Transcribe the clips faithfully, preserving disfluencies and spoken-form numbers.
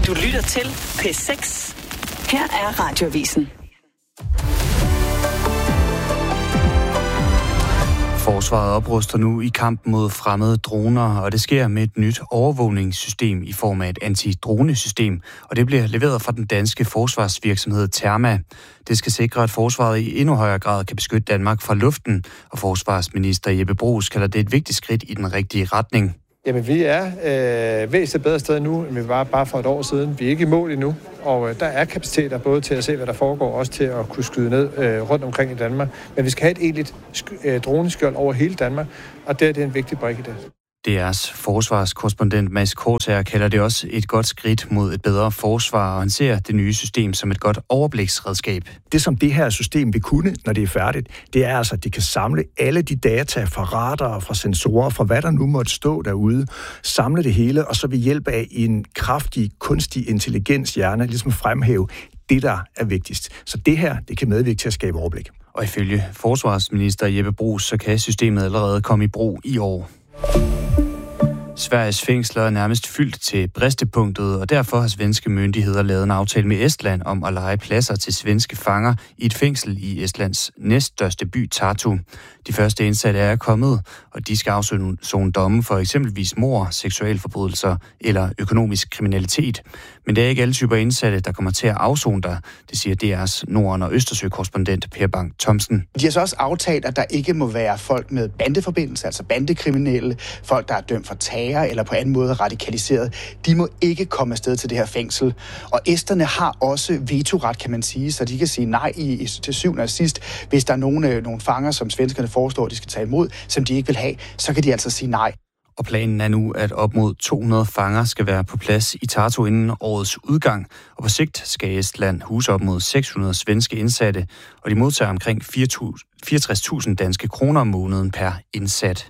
Du lytter til P seks. Her er Radioavisen. Forsvaret opruster nu i kampen mod fremmede droner, og det sker med et nyt overvågningssystem i form af et antidronesystem, og det bliver leveret fra den danske forsvarsvirksomhed Terma. Det skal sikre, at forsvaret i endnu højere grad kan beskytte Danmark fra luften, og forsvarsminister Jeppe Bruus kalder det et vigtigt skridt i den rigtige retning. Jamen, vi er øh, væsentligt bedre sted nu, end vi var bare for et år siden. Vi er ikke i mål endnu, og øh, der er kapaciteter både til at se, hvad der foregår, og også til at kunne skyde ned øh, rundt omkring i Danmark. Men vi skal have et egentligt sk- øh, droneskjold over hele Danmark, og det er, det er en vigtig brik i det. D R's forsvarskorrespondent Mads Kortager kalder det også et godt skridt mod et bedre forsvar, og han ser det nye system som et godt overbliksredskab. Det, som det her system vil kunne, når det er færdigt, det er altså, at det kan samle alle de data fra radar, fra sensorer, fra hvad der nu måtte stå derude, samle det hele, og så ved hjælp af en kraftig, kunstig intelligens hjerne, ligesom fremhæve det, der er vigtigst. Så det her, det kan medvirke til at skabe overblik. Og ifølge forsvarsminister Jeppe Bruus, så kan systemet allerede komme i brug i år. Sveriges fængsler er nærmest fyldt til bristepunktet, og derfor har svenske myndigheder lavet en aftale med Estland om at leje pladser til svenske fanger i et fængsel i Estlands næststørste by Tartu. De første indsatte er kommet, og de skal afsone domme for eksempelvis mord, seksualforbrydelser eller økonomisk kriminalitet. Men det er ikke alle typer indsatte, der kommer til at afsone der, det siger D R's Norden- og Østersø-korrespondent Per Bang Thomsen. De har så også aftalt, at der ikke må være folk med bandeforbindelse, altså bandekriminelle, folk, der er dømt for terror eller på anden måde radikaliseret. De må ikke komme afsted til det her fængsel. Og esterne har også vetoret, kan man sige, så de kan sige nej i, til syvende og sidst. Hvis der er nogle, nogle fanger, som svenskerne foreslår, de skal tage imod, som de ikke vil have, så kan de altså sige nej. Og planen er nu, at op mod to hundrede fanger skal være på plads i Tartu inden årets udgang, og på sigt skal Estland huse op mod seks hundrede svenske indsatte, og de modtager omkring fireogtres tusind danske kroner om måneden per indsat.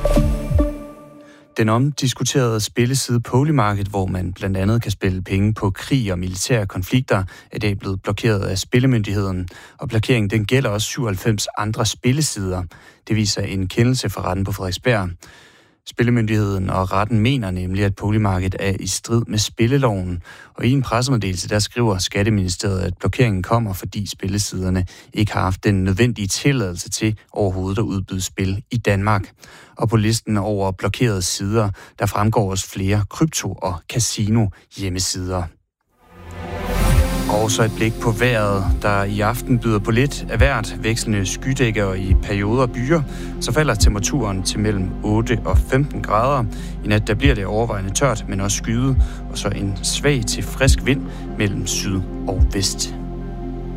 Den omdiskuterede spilleside Polymarket, hvor man blandt andet kan spille penge på krig og militære konflikter, er i dag blevet blokeret af Spillemyndigheden, og blokeringen den gælder også syvoghalvfems andre spillesider. Det viser en kendelse fra retten på Frederiksberg. Spillemyndigheden og retten mener nemlig, at Polymarket er i strid med spilleloven, og i en pressemeddelelse der skriver Skatteministeriet, at blokeringen kommer, fordi spillesiderne ikke har haft den nødvendige tilladelse til overhovedet at udbyde spil i Danmark. Og på listen over blokerede sider, der fremgår også flere krypto- og casino-hjemmesider. Og så et blik på vejret, der i aften byder på lidt af hvert, vekslende skydækker og i perioder byer, så falder temperaturen til mellem otte og femten grader. I nat der bliver det overvejende tørt, men også skyet, og så en svag til frisk vind mellem syd og vest.